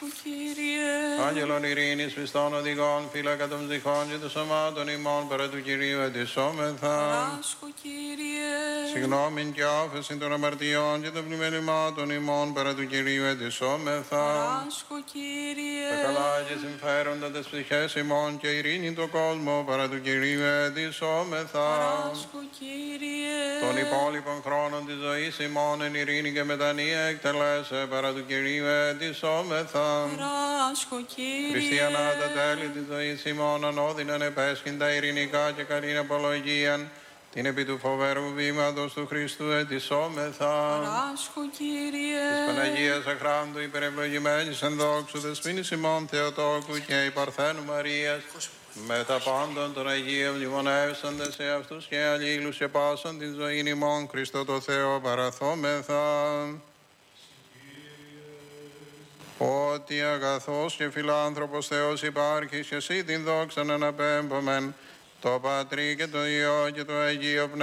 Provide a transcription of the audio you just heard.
Παράσχου, Κύριε. Άγγελον ειρήνης, πιστών οδηγών, φύλακα των ψυχών και των σωμάτων ημών, παρά του Κυρίου ετισόμεθα. Παράσχου, Κύριε. Συγγνώμην και άφεση των αμαρτιών και των πλημελημάτων ημών, παρά του Κυρίου ετισόμεθα. Παράσχου, Κύριε. Τα καλά και συμφέροντα τις ψυχές ημών και ειρήνη το κόσμο, παρά του Κυρίου ετισόμεθα. Παράσχου, Κύριε. Των υπόλοιπων χρόνων της ζωής ημών εν ειρήνη και μετανία εκτελέσε, παρά του Κυρίου ετισόμεθα. Παράσχου, Κύριε. Χριστιανά τα τέλη της ζωής ημών ανώδυναν επέσχυν τα ειρηνικά και καλήν απολογίαν, την επί του φοβέρου βήματος του Χριστού ετισόμεθα. Παράσχου, Κύριε. Της Παναγίας Αχράντου υπερευλογημένης εν δόξου δεσποίνης ημών Θεοτόκου και η Παρθένου Μαρίας, με τα πάντων των Αγίων μνημονεύσαντες σε αυτούς και αλλήλους και πάσαν την ζωήν ημών Χριστό το Θεό παραθόμεθα. Ότι αγαθός και φιλάνθρωπος Θεός υπάρχεις και εσύ την δόξαν αναπέμπομεν, το Πατρί και το Υιό και το Αγίο Πνεύμα.